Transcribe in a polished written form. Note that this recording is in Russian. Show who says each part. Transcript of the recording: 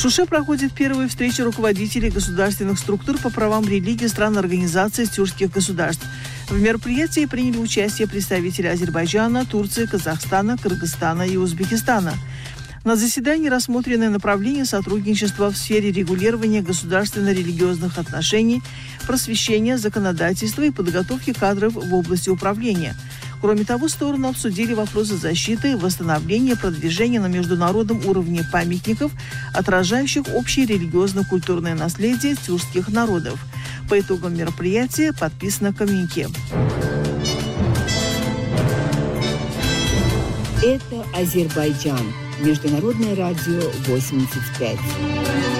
Speaker 1: Шуше проходит первая встреча руководителей государственных структур по правам религии стран Организации тюркских государств. В мероприятии приняли участие представители Азербайджана, Турции, Казахстана, Кыргызстана и Узбекистана. На заседании рассмотрены направления сотрудничества в сфере регулирования государственно-религиозных отношений, просвещения, законодательства и подготовки кадров в области управления. Кроме того, стороны обсудили вопросы защиты, восстановления, продвижения на международном уровне памятников, отражающих общее религиозно-культурное наследие тюркских народов. По итогам мероприятия подписано коммюнике.
Speaker 2: Это Азербайджан. Международное радио 85.